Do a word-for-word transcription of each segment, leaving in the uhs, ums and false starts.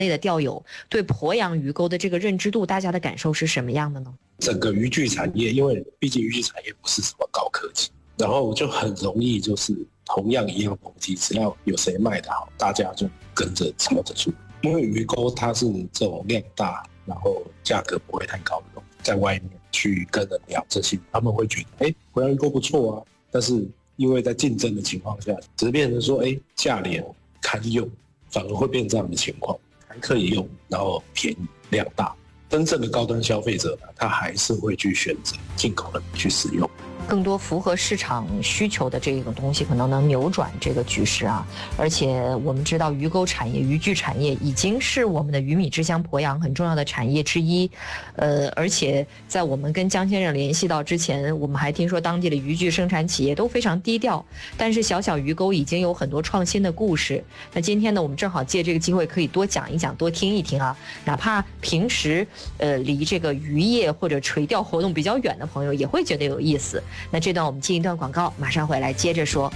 内的钓友对鄱阳鱼钩的这个认知度，大家的感受是什么样的呢？ 整个渔具产业，因为毕竟渔具产业不是什么高科技，然后就很容易就是同样一样东西，只要有谁卖得好，大家就跟着抄着做。因为鱼钩它是这种量大，然后价格不会太高的东西，在外面去跟人聊这些，他们会觉得，哎，鄱阳鱼钩不错啊。但是因为在竞争的情况下，只是变成说，哎，价廉堪用，反而会变这样的情况，还可以用，然后便宜量大。真正的高端消费者呢，他还是会去选择进口的去使用。 更多符合市场需求的这种东西，可能能扭转这个局势啊！而且我们知道，鱼钩产业、渔具产业已经是我们的鱼米之乡鄱阳很重要的产业之一。呃，而且在我们跟江先生联系到之前，我们还听说当地的渔具生产企业都非常低调，但是小小鱼钩已经有很多创新的故事。那今天呢，我们正好借这个机会可以多讲一讲，多听一听啊！哪怕平时呃离这个渔业或者垂钓活动比较远的朋友，也会觉得有意思。那这段我们进一段广告，马上回来接着说。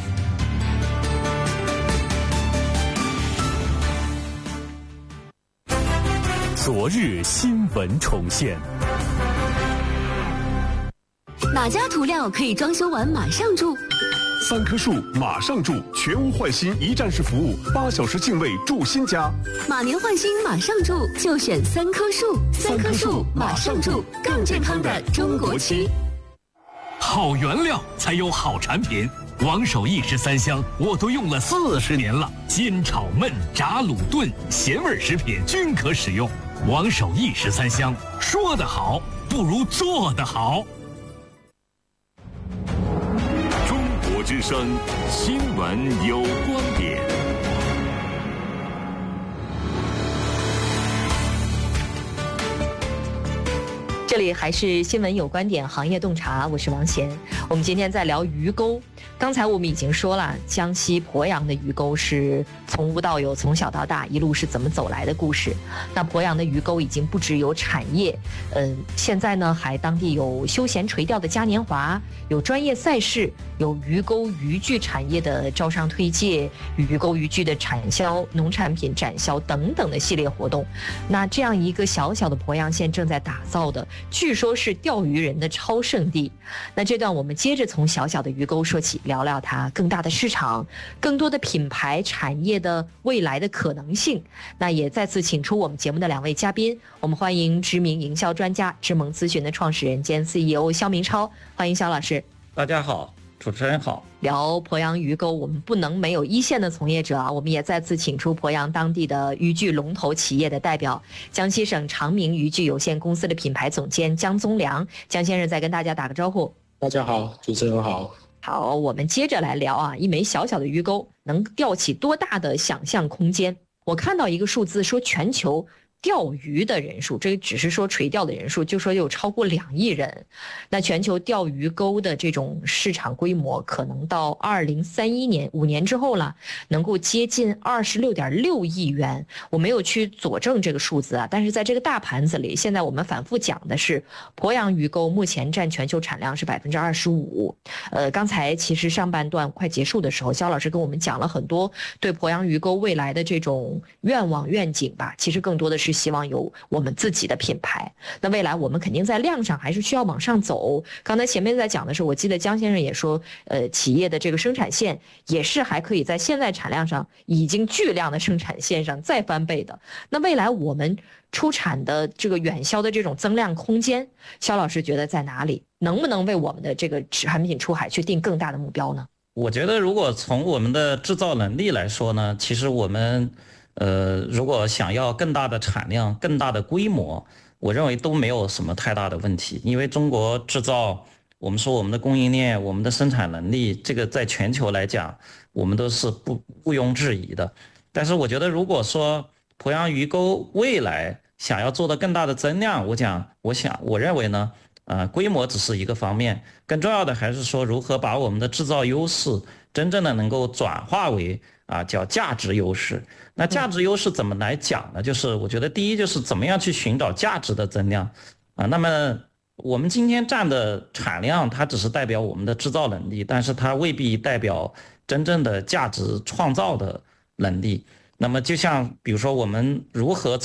昨日新闻重现。 哪家涂料可以装修完马上住？ 三棵树马上住，全屋换新一站式服务，八小时净位住新家。 马年换新马上住，就选三棵树。三棵树马上住，更健康的中国漆。 好原料才有好产品，王守义十三香我都用了四十年了，煎炒焖炸卤炖咸味食品均可使用。王守义十三香，说得好不如做得好。 中国之声新闻有观点。 这里还是新闻有观点，行业洞察，我是王贤。我们今天在聊鱼钩。刚才我们已经说了，江西鄱阳的鱼钩是从无到有，从小到大一路是怎么走来的故事。那鄱阳的鱼钩已经不只有产业，嗯，现在呢还当地有休闲垂钓的嘉年华，有专业赛事，有鱼钩渔具产业的招商推介，鱼钩渔具的产销、农产品展销等等的系列活动。那这样一个小小的鄱阳县正在打造的，据说是钓鱼人的超圣地。那这段我们接着从小小的鱼钩说起，聊聊它更大的市场，更多的品牌产业的未来的可能性。那也再次请出我们节目的两位嘉宾，我们欢迎知名营销专家智盟咨询的创始人兼 C E O 肖明超，欢迎肖老师。 大家好，主持人好。 聊鄱阳鱼钩，我们不能没有一线的从业者啊！我们也再次请出鄱阳当地的渔具龙头企业的代表，江西省长明渔具有限公司的品牌总监江宗良。江先生再跟大家打个招呼。 大家好，主持人好。 好，我们接着来聊啊，一枚小小的鱼钩能钓起多大的想象空间？我看到一个数字说，全球钓鱼的人数，这只是说垂钓的人数，就说有超过两亿人。那全球钓鱼钩的这种市场规模，可能到二零三一年五年之后了，能够接近二十六点六亿元。我没有去佐证这个数字啊，但是在这个大盘子里，现在我们反复讲的是，鄱阳鱼钩目前占全球产量是百分之二十五。呃，刚才其实上半段快结束的时候，肖老师跟我们讲了很多对鄱阳鱼钩未来的这种愿望愿景吧，其实更多的是希望有我们自己的品牌。那未来我们肯定在量上还是需要往上走。刚才前面在讲的时候，我记得江先生也说，呃，企业的这个生产线也是还可以在现在产量上已经巨量的生产线上再翻倍的。那未来我们出产的这个远销的这种增量空间，肖老师觉得在哪里？能不能为我们的这个产品出海去定更大的目标呢？ 我觉得如果从我们的制造能力来说呢，其实我们呃，如果想要更大的产量、更大的规模，我认为都没有什么太大的问题。因为中国制造，我们说我们的供应链、我们的生产能力，这个在全球来讲，我们都是不毋庸置疑的。但是我觉得，如果说鄱阳鱼钩未来想要做到更大的增量，我讲，我想，我认为呢，呃，规模只是一个方面，更重要的还是说如何把我们的制造优势真正的能够转化为啊叫价值优势。那价值优势怎么来讲呢？就是我觉得第一就是怎么样去寻找价值的增量啊。那么我们今天占的产量，它只是代表我们的制造能力，但是它未必代表真正的价值创造的能力。 那么就像比如说我们如何